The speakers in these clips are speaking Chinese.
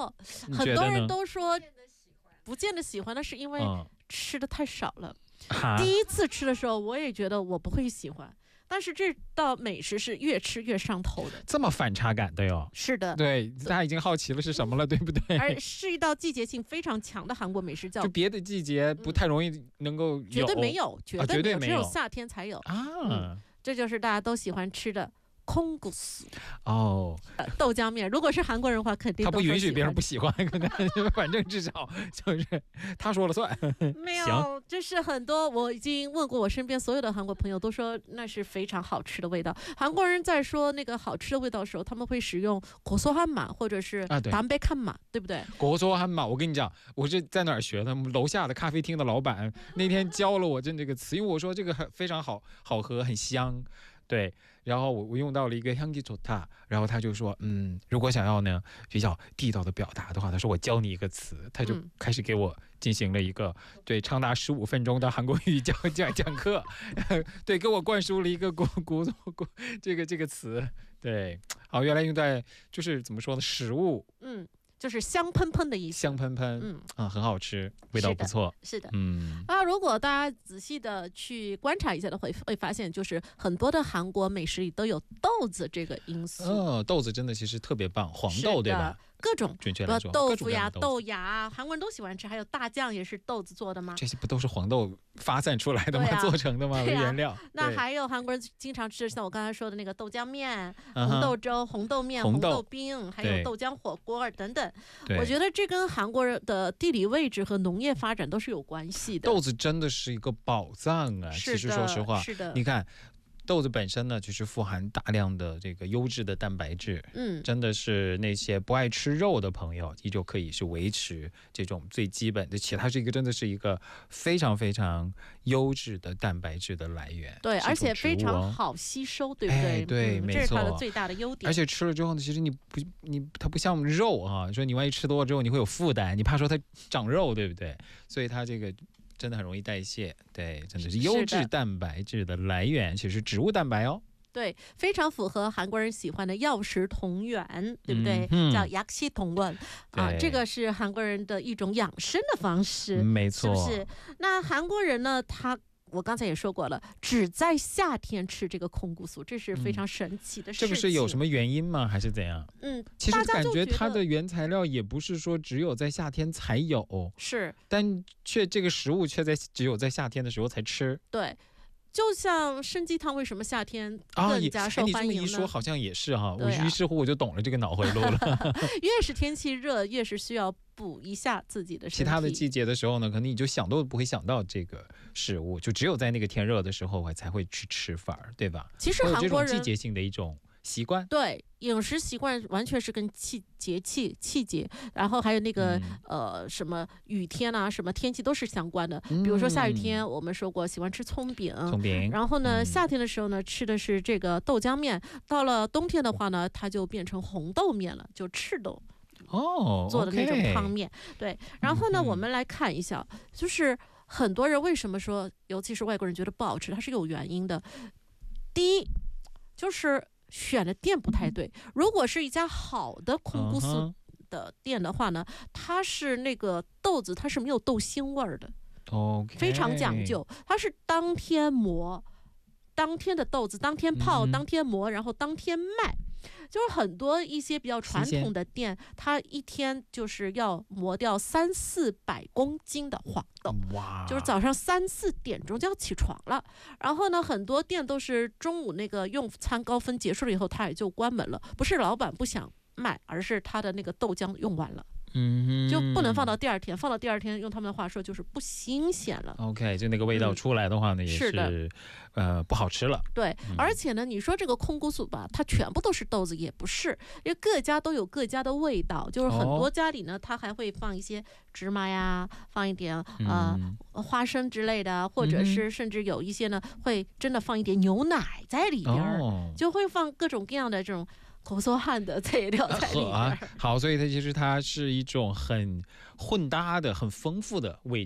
错，很多人都说不见得喜欢，那是因为吃的太少了。第一次吃的时候，我也觉得我不会喜欢。但是这道美食是越吃越上头的， 这么反差感的哟。 是的， 对，大家已经好奇了是什么了，对不对？ 而是一道季节性非常强的韩国美食，叫就别的季节不太容易能够有， 绝对没有，绝对没有，只有夏天才有啊。 这就是大家都喜欢吃的콩국수 哦， 豆浆面。如果是韩国人的话，肯定他不允许别人不喜欢，反正至少就是他说了算。 没有，这是很多我已经问过我身边所有的韩国朋友，都说那是非常好吃的味道。韩国人在说那个好吃的味道的时候，他们会使用고소한맛或者是담백한맛，对不对？ 고소한맛，我跟你讲，我是在哪儿学的？楼下的咖啡厅的老板那天教了我这个词，因为我说这个非常好喝，很香。对，然后我用到了一个향기 좋다，然后他就说，如果想要呢比较地道的表达的话，他说我教你一个词，他就开始给我进行了一个长达15分钟的韩国语讲课，对，给我灌输了一个这个词，对，好，原来用在就是怎么说呢，食物， 就是香喷喷的意思， 香喷喷，很好吃，味道不错， 是的，如果大家仔细的去观察一下的话，会发现就是很多的韩国美食里都有豆子这个因素。 豆子真的其实特别棒，黄豆对吧？ 各种， 准确来说， 豆腐呀、豆芽，韩国人都喜欢吃，还有大酱也是豆子做的吗？ 这些不都是黄豆发散出来的吗？做成的吗？原料。 那还有韩国人经常吃，像我刚才说的那个豆浆面、红豆粥、红豆面、红豆冰，还有豆浆火锅等等。我觉得这跟韩国人的地理位置和农业发展都是有关系的。 豆子真的是一个宝藏啊！其实说实话， 是的， 你看。豆子本身呢，就是富含大量的这个优质的蛋白质，真的是那些不爱吃肉的朋友，依旧可以是维持这种最基本的，且它是一个真的是一个非常非常优质的蛋白质的来源， 对，而且非常好吸收，对不对？ 对，没错， 这是它的最大的优点。 而且吃了之后呢，其实它不像肉啊，说你万一吃多了之后你会有负担，你怕说它长肉，对不对？所以它这个。真的很容易代谢，对，真的是优质蛋白质的来源，其实是植物蛋白哦。 对，非常符合韩国人喜欢的药食同源，对不对？叫약시 동원啊，这个是韩国人的一种养生的方式， 没错， 是不是？那韩国人呢，我刚才也说过了，只在夏天吃这个콩국수，这是非常神奇的事情。 这个是有什么原因吗？还是怎样？其实感觉它的原材料也不是说只有在夏天才有， 是， 但这个食物却只有在夏天的时候才吃。 对。就像参鸡汤为什么夏天更加受欢迎呢？ 你这么一说好像也是哈，于是乎我就懂了这个脑回路了。 越是天气热，越是需要补一下自己的身体。 其他的季节的时候呢，可能你就想都不会想到这个食物，就只有在那个天热的时候才会去吃法，对吧？ 其实韩国人这种季节性的一种习惯， 对饮食习惯完全是跟气节，然后还有那个什么雨天啊，什么天气都是相关的。比如说下雨天，我们说过喜欢吃葱饼，然后呢，夏天的时候呢吃的是这个豆浆面，到了冬天的话呢，它就变成红豆面了，就赤豆做的那种汤面。对，然后呢，我们来看一下，就是很多人为什么说，尤其是外国人觉得不好吃，它是有原因的。第一，就是选的店不太对。如果是一家好的콩국수的店的话呢，它是那个豆子它是没有豆腥味儿的，非常讲究，它是当天磨，当天的豆子当天泡，当天磨，然后当天卖。就是很多一些比较传统的店，它一天就是要磨掉300-400公斤的黄豆，就是早上3-4点钟就要起床了。然后呢，很多店都是中午那个用餐高峰结束了以后，它也就关门了。不是老板不想卖，而是他的那个豆浆用完了。就不能放到第二天，放到第二天用他们的话说就是不新鲜了。 OK， 就那个味道出来的话呢，也是不好吃了。 对，而且呢，你说这个콩국수吧，它全部都是豆子也不是，因为各家都有各家的味道，就是很多家里呢，它还会放一些芝麻呀，放一点花生之类的，或者是甚至有一些呢会真的放一点牛奶在里边，就会放各种各样的这种고소한的材料在里面。 好，所以它其实它是一种很混搭的、很丰富的味觉。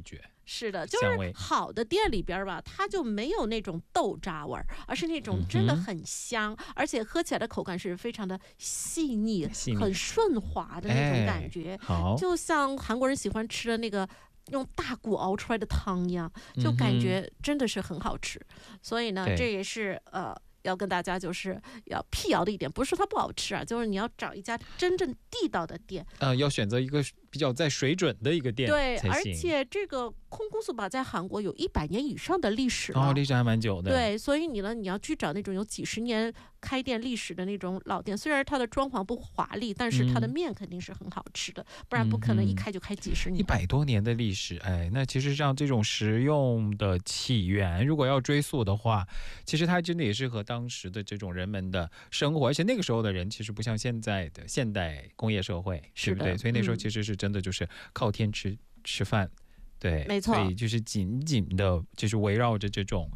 是的，就是好的店里边吧，它就没有那种豆渣味儿，而是那种真的很香，而且喝起来的口感是非常的细腻，很顺滑的那种感觉。 好， 就像韩国人喜欢吃的那个用大骨熬出来的汤一样，就感觉真的是很好吃。所以呢，这也是要跟大家就是要辟谣的一点，不是说它不好吃啊，就是你要找一家真正地道的店， 要选择一个比较在水准的一个店对， 才行。 而且这个空姑苏吧在韩国有100年以上的历史了， 历史还蛮久的。 对，所以你要去找那种有几十年开店历史的那种老店，虽然它的装潢不华丽，但是它的面肯定是很好吃的，不然不可能一开就开几十年。 100多年的历史，那其实像这种食用的起源，如果要追溯的话，其实它真的也是和当时的这种人们的生活，而且那个时候的人其实不像现在的现代工业社会，对不对？所以那时候其实是真的就是靠天吃饭，对， 没错。 所以就是紧紧的，就是围绕着这种，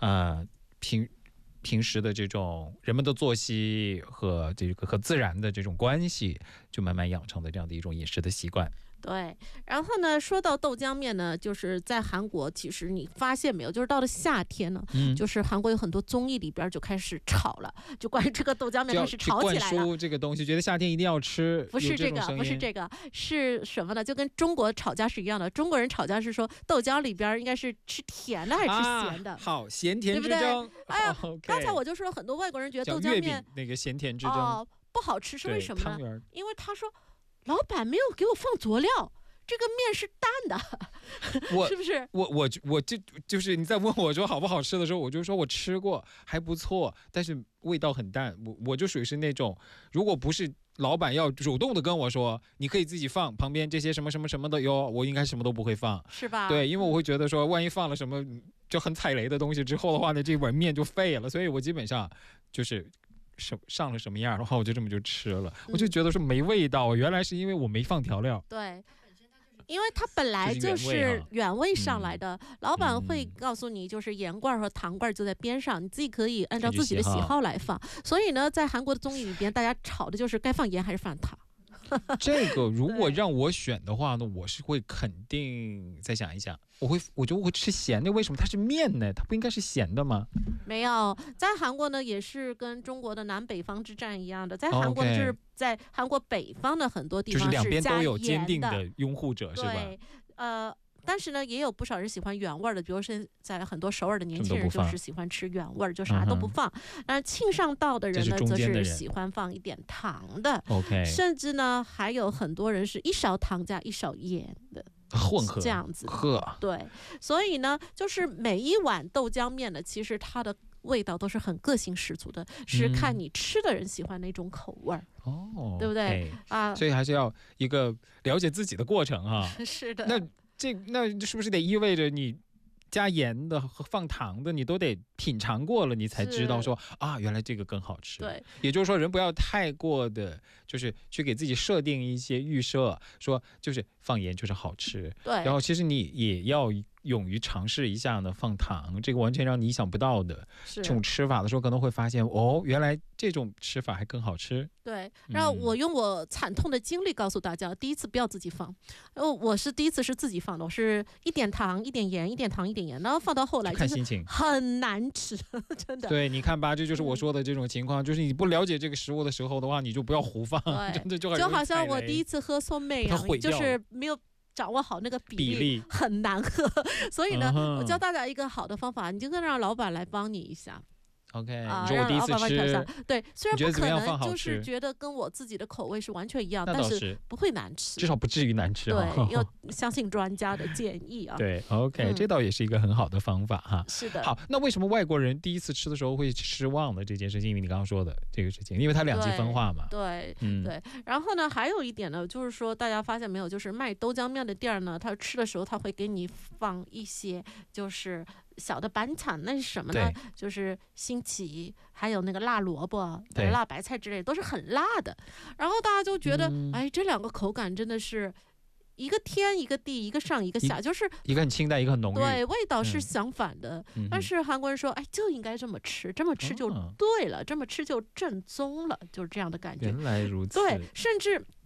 平时的这种人们的作息和这个和自然的这种关系，就慢慢养成的这样的一种饮食的习惯。 对，然后呢，说到豆浆面呢，就是在韩国，其实你发现没有，就是到了夏天呢，就是韩国有很多综艺里边就开始炒了，就关于这个豆浆面开始炒起来了。 灌输这个东西，觉得夏天一定要吃。 不是这个，不是这个，是什么呢？就跟中国吵架是一样的。中国人吵架是说豆浆里边应该是吃甜的还是吃咸的？ 好，咸甜之争。 对不对？哎呀，刚才我就说很多外国人觉得豆浆面那个咸甜之争不好吃，是为什么呢？因为他说。老板没有给我放佐料，这个面是淡的，是不是？ 我就是你在问我说好不好吃的时候，我就说我吃过还不错，但是味道很淡。我就属于是那种，如果不是老板要主动的跟我说，你可以自己放旁边这些什么什么什么的哟，我应该什么都不会放， 是吧？ 对，因为我会觉得说，万一放了什么就很踩雷的东西之后的话呢，这碗面就废了，所以我基本上就是。上了什么样的话，我就这么就吃了，我就觉得说没味道，原来是因为我没放调料。 对，因为它本来就是原味上来的，老板会告诉你，就是盐罐和糖罐就在边上，你自己可以按照自己的喜好来放。所以呢，在韩国的综艺里边，大家吵的就是该放盐还是放糖。 这个如果让我选的话呢，我是会肯定再想一想，我觉得我会吃咸的，为什么它是面呢？它不应该是咸的吗？ 没有，在韩国呢也是跟中国的南北方之战一样的，在韩国就是在韩国北方的很多地方就是两边都有坚定的拥护者，是吧？ 对，但是呢，也有不少人喜欢原味的，比如现在很多首尔的年轻人就是喜欢吃原味，就啥都不放。那庆尚道的人呢，则是喜欢放一点糖的。 OK， 甚至呢，还有很多人是1勺糖加1勺盐的。 混合这样子喝， 对，所以呢，就是每一碗豆浆面呢，其实它的味道都是很个性十足的，是看你吃的人喜欢哪种口味儿，对不对啊？ 所以还是要一个了解自己的过程啊。 是的， 那是不是得意味着你加盐的和放糖的，你都得品尝过了，你才知道说原来这个更好吃。 对， 也就是说，人不要太过的，就是去给自己设定一些预设，说就是放盐就是好吃。 对， 然后其实你也要勇于尝试一下呢，放糖，这个完全让你意想不到的这种吃法的时候，可能会发现原来这种吃法还更好吃。 对，然后我用我惨痛的经历告诉大家，第一次不要自己放，我是第一次是自己放的，我是1点糖1点盐，1点糖1点盐，然后放到后来就是很难吃，真的。 对，你看吧，这就是我说的这种情况，就是你不了解这个食物的时候的话，你就不要胡放，真的就好像我第一次喝松妹一样，就是没有掌握好那个比例很难喝，所以呢，我教大家一个好的方法，你就让老板来帮你一下。 OK， 你说我第一次吃， 对，虽然不可能就是觉得跟我自己的口味是完全一样，但是不会难吃， 至少不至于难吃。 对，要相信专家的建议啊。 对 ，OK，这倒也是一个很好的方法哈。 是的。 好，那为什么外国人第一次吃的时候会失望呢？这件事情，因为你刚刚说的这个事情，因为它两极分化嘛。 对，对。然后呢，还有一点呢，就是说大家发现没有，就是卖豆浆面的店呢，他吃的时候他会给你放一些就是小的板铲，那是什么呢？就是新奇，还有那个辣萝卜、辣白菜之类，都是很辣的。然后大家就觉得，这两个口感真的是一个天一个地，一个上一个下，就是一个很清淡，一个很浓郁， 对，味道是相反的。但是韩国人说，就应该这么吃，这么吃就对了，这么吃就正宗了，就是这样的感觉。 原来如此。 对，甚至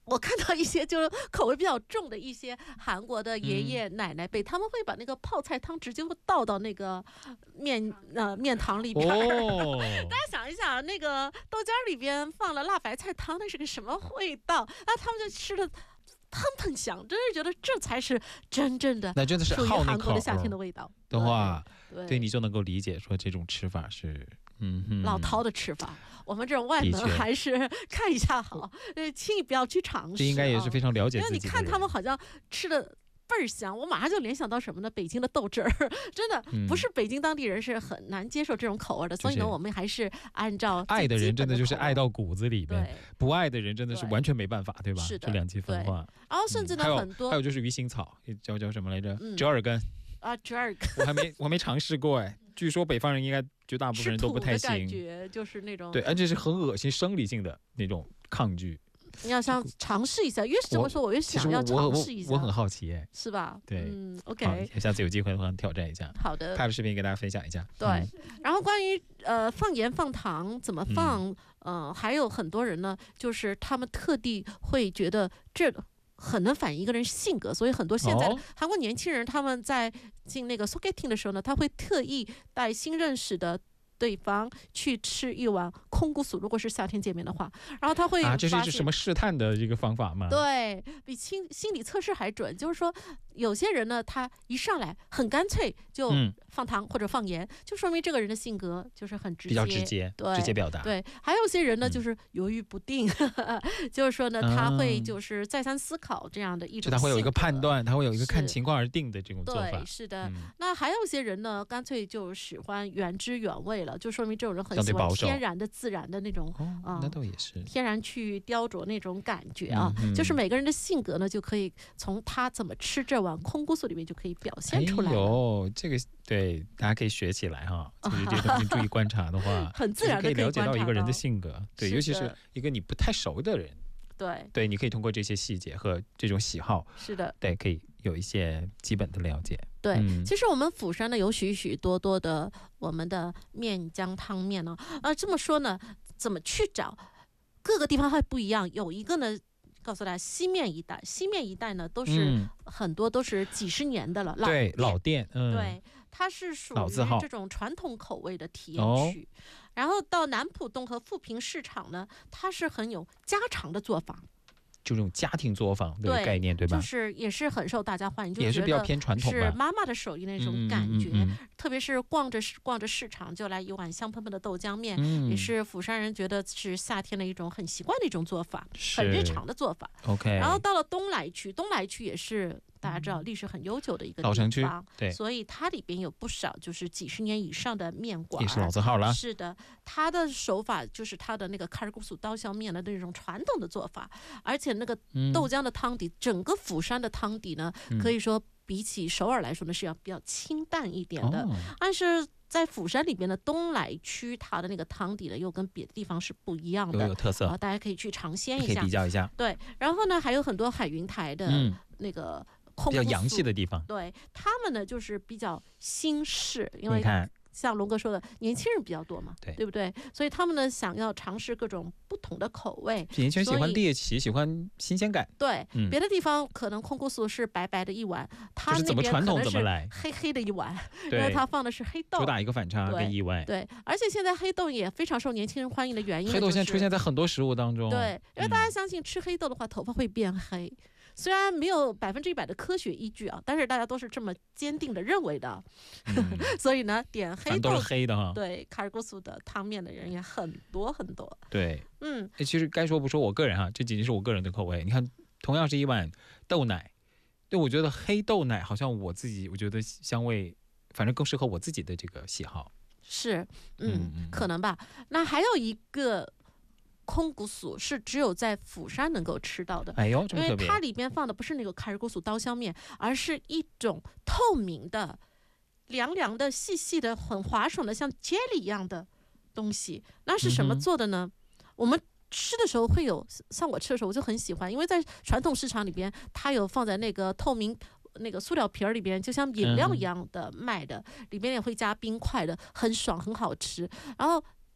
我看到一些就是口味比较重的一些韩国的爷爷奶奶辈，他们会把那个泡菜汤直接会倒到那个面汤里边。大家想一想，那个豆浆里边放了辣白菜汤，那是个什么味道？那他们就吃的很香，真是觉得这才是真正的， 那真的是属于韩国的夏天的味道的话，对你就能够理解说这种吃法是。 老饕的吃法，我们这种外门还是看一下好，轻易不要去尝试。 这应该也是非常了解自己的人。 因为你看他们好像吃的倍儿香，我马上就联想到什么呢？北京的豆汁儿，真的不是北京当地人是很难接受这种口味的，所以呢，我们还是按照爱的人真的就是爱到骨子里面，不爱的人真的是完全没办法，对吧？ 是的， 这两极分化。 然后甚至呢，很多还有就是鱼腥草，叫什么来着？折耳根啊，折耳根， 我还没尝试过哎。据说北方人应该绝大部分人都不太行， 感觉就是那种对，而且是很恶心、生理性的那种抗拒。 你要想尝试一下，越是这么说，我越想要尝试一下。 我很好奇哎， 是吧？ 对 ，OK， 下次有机会的话挑战一下。 好的， 拍的视频给大家分享一下。 对，然后关于放盐放糖怎么放，还有很多人呢，就是他们特地会觉得这很能反映一个人性格，所以很多现在的韩国年轻人他们在进那个 sogeting 的时候呢，他会特意带新认识的对方去吃一碗空骨素，如果是夏天见面的话，然后他会这是一个什么试探的一个方法吗？ 对，比心理测试还准。就是说，有些人呢，他一上来很干脆就放糖或者放盐，就说明这个人的性格就是很直接， 比较直接， 对， 直接表达。 对，还有些人呢，就是犹豫不定，就是说呢，他会就是再三思考这样的一种， 他会有一个判断，他会有一个看情况而定的这种做法。 对，是的。那还有些人呢，干脆就喜欢原汁原味了，就说明这种人很喜欢天然的、自然的那种那倒也是天然去雕琢那种感觉啊。就是每个人的性格呢，就可以从他怎么吃这碗空骨素里面就可以表现出来。 这个对大家可以学起来哈。其实这个东西注意观察的话， 很自然的可以了解到一个人的性格。对，尤其是一个你不太熟的人。对，你可以通过这些细节和这种喜好， 是的， 对，可以有一些基本的了解。 对，其实我们釜山呢有许许多多的我们的面浆汤面呢，这么说呢，怎么去找？各个地方还不一样。有一个呢，告诉大家，西面一带呢都是很多都是几十年的了， 对，老店， 对，它是属于这种传统口味的体验区。然后到南浦洞和富平市场呢，它是很有家常的做法。 就这种家庭作坊的概念，对吧？ 就是也是很受大家欢迎， 也是比较偏传统吧， 是妈妈的手艺那种感觉。特别是逛着市场就来一碗香喷喷的豆浆面，也是釜山人觉得是夏天的一种很习惯的一种做法，很日常的做法。 OK。 然后到了东来区也是大家知道历史很悠久的一个地方， 老城区，对， 所以它里边有不少就是几十年以上的面馆， 也是老字号了。 是的，它的手法就是它的那个卡尔古素刀削面的那种传统的做法，而且那个豆浆的汤底，整个釜山的汤底呢，可以说比起首尔来说呢是要比较清淡一点的，但是在釜山里边的东来区，它的那个汤底呢又跟别的地方是不一样的， 有特色， 大家可以去尝鲜一下， 可以比较一下。 对，然后呢还有很多海云台的那个比较洋气的地方， 对他们呢就是比较新式，因为像龙哥说的，年轻人比较多嘛，对不对？所以他们呢想要尝试各种不同的口味。 年轻人喜欢猎奇，喜欢新鲜感。 对，别的地方可能空骨素是白白的一碗，他那边可能是黑黑的一碗，因为他放的是黑豆， 主打一个反差跟意外。 对，而且现在黑豆也非常受年轻人欢迎的原因， 黑豆现在出现在很多食物当中。 对，因为大家相信吃黑豆的话，头发会变黑。虽然没有100%的科学依据啊，但是大家都是这么坚定的认为的，所以呢，点黑豆都是黑的哈。 对，卡尔古素的汤面的人也很多很多。 对，其实该说不说，我个人哈，这仅仅是我个人的口味。你看，同样是一碗豆奶，对我觉得黑豆奶好像我觉得香味，反正更适合我自己的这个喜好。 是，可能吧。那还有一个空骨素是只有在釜山能够吃到的， 哎呦，这么特别！ 因为它里边放的不是那个卡尔古素刀削面，而是一种透明的、凉凉的、细细的、很滑爽的，像 jelly 一样的东西。那是什么做的呢？我们吃的时候会有，像我吃的时候我就很喜欢，因为在传统市场里边，它有放在那个透明那个塑料瓶里边，就像饮料一样的卖的，里边也会加冰块的，很爽，很好吃。然后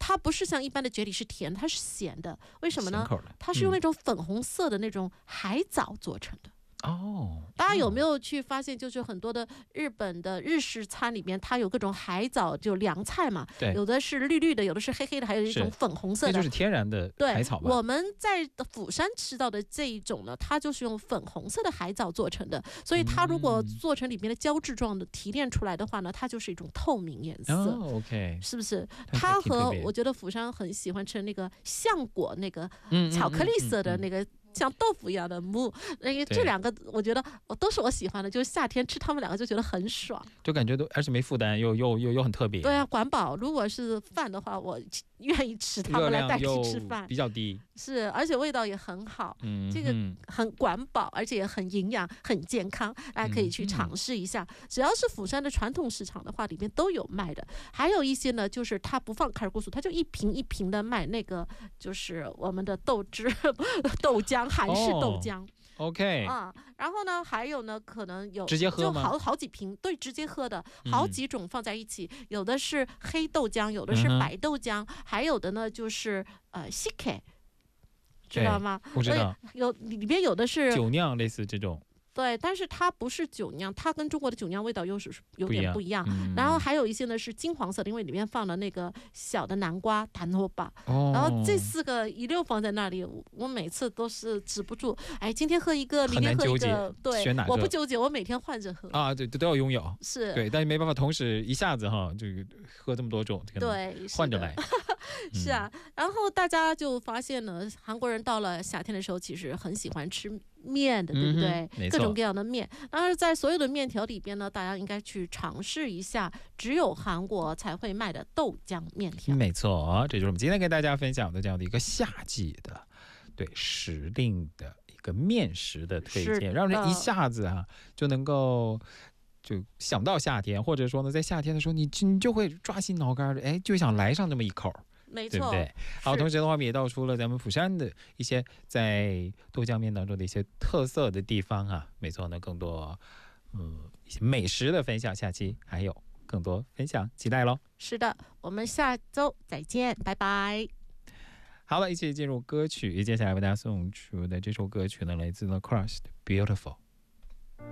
它不是像一般的蕨里是甜，它是咸的。为什么呢？它是嗯用那种粉红色的那种海藻做成的。大家有没有去发现，就是很多的日本的日式餐里面，它有各种海藻，就凉菜嘛，有的是绿绿的，有的是黑黑的，还有一种粉红色的， 那就是天然的海草吧。 我们在釜山吃到的这一种呢，它就是用粉红色的海藻做成的，所以它如果做成里面的胶质状的提炼出来的话呢，它就是一种透明颜色。 OK， 是不是？它和我觉得釜山很喜欢吃那个橡果那个巧克力色的那个。像豆腐一样的木，这两个我觉得都是我喜欢的，就是夏天吃它们两个就觉得很爽， 就感觉而且没负担，又很特别。 对啊，管饱。如果是饭的话，我愿意吃它们来代替吃饭， 比较低， 是，而且味道也很好，这个很管饱，而且也很营养，很健康，大家可以去尝试一下。只要是釜山的传统市场的话，里面都有卖的。还有一些呢，就是它不放卡尔菇素，它就一瓶一瓶的卖那个，就是我们的豆汁、豆浆。韩式豆浆 ，OK 然后呢，还有呢，可能有直接喝吗？ 就好几瓶，对，直接喝的，好几种放在一起，有的是黑豆浆，有的是白豆浆，还有的呢就是CK， 知道吗？ 我知道， 里边有的是酒酿，类似这种。 对，但是它不是酒酿，它跟中国的酒酿味道又是有点不一样。然后还有一些呢是金黄色的，因为里面放了那个小的南瓜弹头吧。然后这4个一溜放在那里，我每次都是止不住。哎，今天喝一个，明天喝一个，对，我不纠结，我每天换着喝。 对，都要拥有。 是， 对，但是没办法同时一下子就喝这么多种， 对， 换着来。 是啊，然后大家就发现呢，韩国人到了夏天的时候，其实很喜欢吃面的，对不对？各种各样的面。当然，在所有的面条里边呢，大家应该去尝试一下只有韩国才会卖的豆浆面条。 没错，这就是我们今天跟大家分享的这样的一个夏季的时令的一个面食的推荐，让人一下子就能够就想到夏天，或者说呢，在夏天的时候你就会抓心挠肝的，就想来上这么一口。 没错， 对不对？好，同时的话，我们也道出了咱们釜山的一些在豆浆面当中的一些特色的地方没错呢，更多一些美食的分享，下期还有更多分享，期待咯。 是的，我们下周再见，拜拜。 好了，一起进入歌曲，接下来为大家送出的这首歌曲呢，来自The Crush 的 Beautiful。